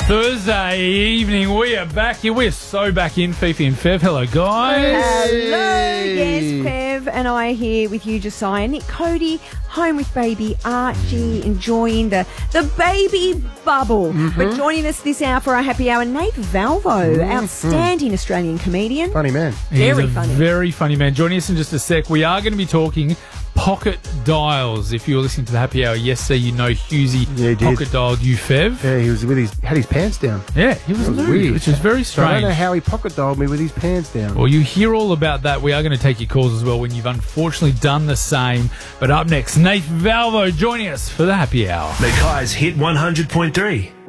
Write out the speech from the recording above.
Thursday evening, we are back here. We're so back in, Fifi and Fev. Hello, guys. Hello, yes, Fev and I are here with you, Josiah. Nick Cody, home with baby Archie, enjoying the baby bubble. But joining us this hour for our happy hour, Nate Valvo, outstanding Australian comedian. Funny man. Very He's a funny. very funny man. Joining us in just a sec. We are going to be talking pocket dials. If you were listening to the happy hour yesterday, you know Husey Yeah, he did. pocket dialed you, Fev. Yeah, he was had his pants down. Yeah, he was nude, weird. which is very So I don't know strange. how he pocket dialed me with his pants down. Well, you hear all about that. We are going to take your calls as well when you've unfortunately done the same. But up next, Nate Valvo joining us for the happy hour. Mackay's Hit 100.3.